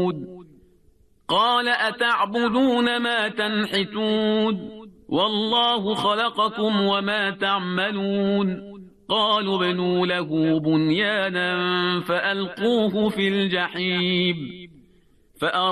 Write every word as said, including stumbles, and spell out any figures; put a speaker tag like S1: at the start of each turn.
S1: ثمود قال أتعبدون ما تنحتون والله خلقكم وما تعملون قالوا ابنوا له بنيانا فألقوه في الجحيم